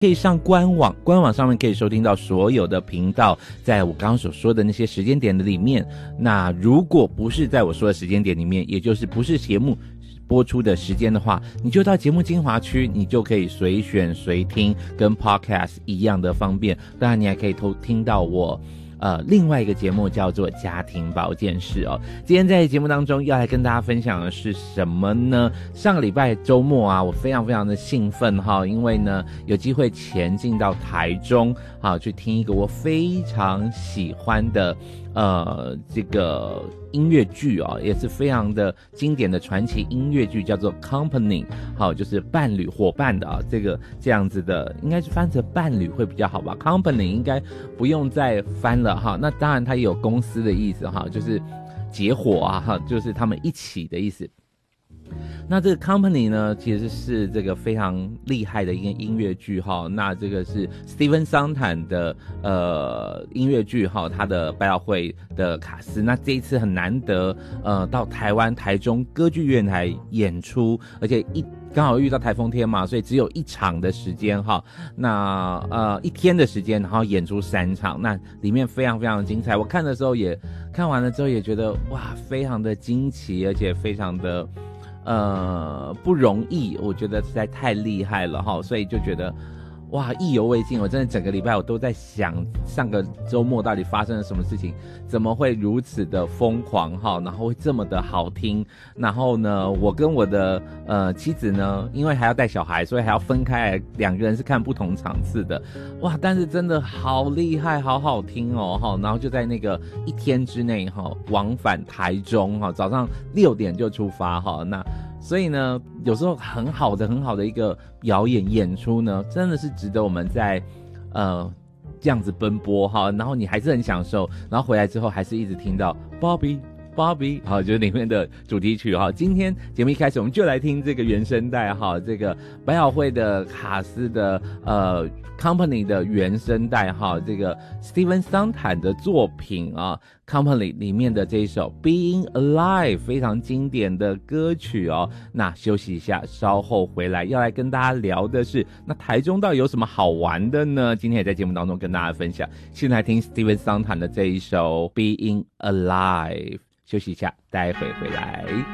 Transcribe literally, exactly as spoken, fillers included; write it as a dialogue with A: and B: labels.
A: 可以上官网，官网上面可以收听到所有的频道，在我刚刚所说的那些时间点的里面。那如果不是在我说的时间点里面，也就是不是节目播出的时间的话，你就到节目精华区，你就可以随选随听，跟 podcast 一样的方便。当然你还可以偷听到我呃，另外一个节目叫做家庭保健室哦。今天在节目当中要来跟大家分享的是什么呢？上个礼拜周末啊，我非常非常的兴奋哈，因为呢有机会前进到台中啊，去听一个我非常喜欢的呃这个音乐剧哦，也是非常的经典的传奇音乐剧，叫做 Company， 好，就是伴侣伙伴的啊，这个这样子的，应该是翻成伴侣会比较好吧 ，Company 应该不用再翻了哈。那当然它也有公司的意思哈，就是结伙啊哈，就是他们一起的意思。那这个 company 呢，其实是这个非常厉害的一个音乐剧哈。那这个是 Stephen Sondheim 的呃音乐剧哈，他的百老汇的卡司。那这一次很难得呃到台湾台中歌剧院来演出，而且一刚好遇到台风天嘛，所以只有一场的时间哈。那呃一天的时间，然后演出三场，那里面非常非常的精彩。我看的时候也看完了之后也觉得哇，非常的惊奇，而且非常的。呃，不容易，我觉得实在太厉害了哈，所以就觉得哇，意犹未尽。我真的整个礼拜我都在想，上个周末到底发生了什么事情，怎么会如此的疯狂哈，然后会这么的好听。然后呢，我跟我的呃妻子呢，因为还要带小孩，所以还要分开来，两个人是看不同场次的。哇，但是真的好厉害，好好听哦哈。然后就在那个一天之内哈，往返台中哈，早上六点就出发哈，那。所以呢，有时候很好的、很好的一个表演演出呢，真的是值得我们在呃这样子奔波哈，然后你还是很享受，然后回来之后还是一直听到 Bobby。Bobby， 好，就是里面的主题曲哈。今天节目一开始，我们就来听这个原声带哈，这个百老汇的卡斯的呃 Company 的原声带哈，这个 Stephen Sondheim 的作品啊 ，Company 里面的这一首 Being Alive 非常经典的歌曲哦。那休息一下，稍后回来要来跟大家聊的是，那台中到底有什么好玩的呢？今天也在节目当中跟大家分享。先来听 Stephen Sondheim 的这一首 Being Alive。休息一下，待会回来。